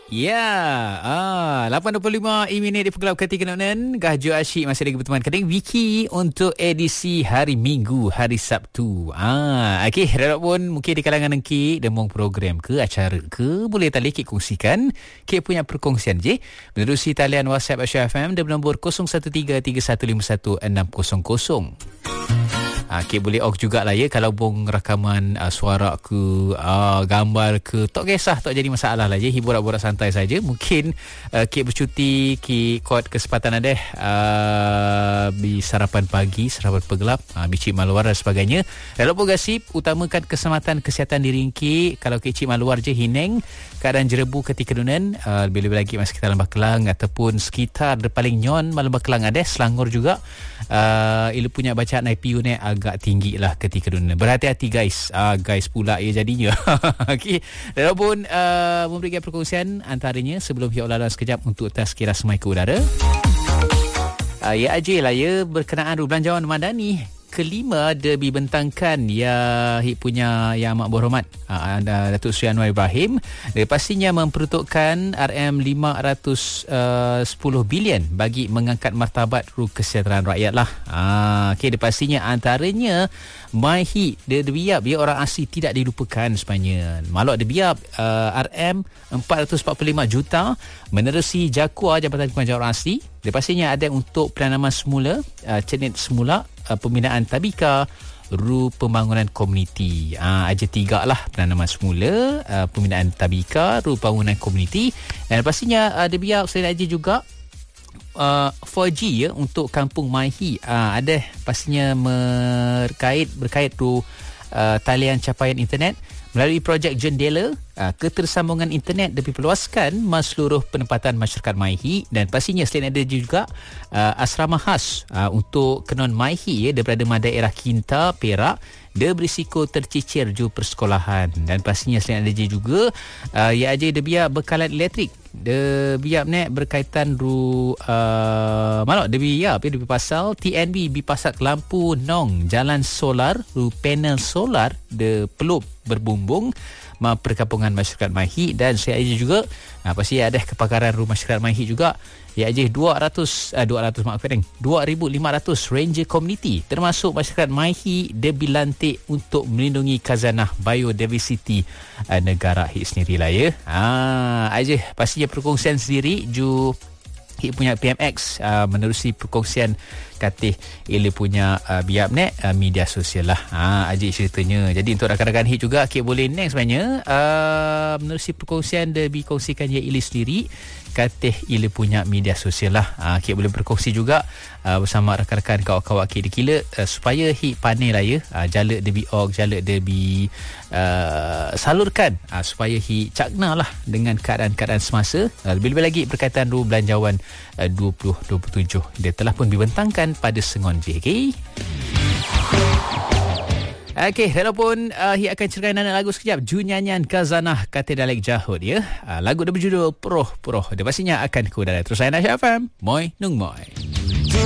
Ya, 8.25 minit di Pukul Ketiga Nonen. Gahjo Asyik masih lagi berteman Kading Wiki untuk edisi hari Minggu, hari Sabtu. Okey, harap pun mungkin di kalangan Ki demong program ke acara ke boleh tali Ki kongsikan. Ki punya perkongsian je. Menerusi talian WhatsApp Asy FM di nombor 0173315600. Kek boleh ok jugalah ya kalau bong rakaman suara ke gambar ke tak kisah, tak jadi masalah lah je, hiburan-hiburan santai saja. Mungkin kek bercuti kek kuat kesempatan ada di sarapan pagi, sarapan pegelap, bicik maluar dan sebagainya. Lalu pun gasip utamakan keselamatan kesihatan diri kek. Kalau kek cik maluar je hineng keadaan jerebu ketika dunan, lebih-lebih lagi masih sekitar Lembah Kelang ataupun sekitar paling nyon Lembah Kelang ada Selangor juga. Ilu punya bacaan IPU ni agak tinggi lah ketika dunia. Berhati-hati guys. Guys pula ya jadinya. Okey. Walaupun memberikan perkongsian antaranya sebelum hiak laluan sekejap untuk tazkirah semai ke udara. Ya aje lah ya berkenaan belanjawan Madani kelima dibentangkan ya punya yang amat berhormat Datuk Seri Anwar Ibrahim. Pastinya memperuntukkan RM510 bilion bagi mengangkat martabat kesejahteraan rakyat lah. Okey, pastinya antaranya MyHit dia biap dia orang asli tidak dilupakan sebenarnya. Malak dia biap RM445 juta menerusi Jakua Jabatan Kemanjaan Orang Asli. Dia pastinya ada untuk penanaman semula, cenit semula, pembinaan tabika, ru pembangunan komuniti. Aja tiga lah, penanaman semula, pembinaan tabika, ru pembangunan komuniti. Dan pastinya ada biar saya aja juga 4G ya untuk kampung MyHit. Ada pastinya berkait ru talian capaian internet melalui projek Jendela. Ketersambungan internet diperluaskan seluruh penempatan masyarakat MyHit. Dan pastinya selain ada juga asrama khas untuk kenon MyHit ya, daripada daerah Kinta, Perak, dia berisiko tercicir ju persekolahan. Dan pastinya selain ada juga ya aja dia biar bekalan elektrik. Dia biar ni berkaitan ru malak dia biar di pasal TNB bipasak lampu nong jalan solar ru panel solar de peluk berbumbung perkampungan masyarakat MyHit. Dan saya aja juga pasti ada kepakaran rumah masyarakat MyHit juga. Ya aja 2,500 ranger community termasuk masyarakat MyHit dia dilantik untuk melindungi khazanah biodiversity negara hit sendiri lah ya. Aja pastinya perkongsian sendiri ju Hit punya PMX menerusi perkongsian katih Ili punya biap net media sosial lah. Aja ceritanya. Jadi untuk rakan-rakan Hit juga Hit boleh next sebenarnya menerusi perkongsian dia dikongsikan ya Ili sendiri katih Ili punya media sosial lah. Hit boleh berkongsi juga bersama rakan-rakan kawan-kawan Hit dikila supaya Hit pandai lah ya jalak dia biok, jalak dia salurkan supaya Hit cakna lah dengan keadaan-keadaan semasa. Lebih-lebih lagi berkaitan ru belanjawan 2027 dia telah pun dibentangkan pada sengon je. Okey, walaupun Hit akan ceritakan lagu sekejap ju nyanyian khazanah Katedral Jahud ya. Lagu dia berjudul Proh. Dia pastinya akan ke udara. Terus saya Asy FM. Moi nung moi.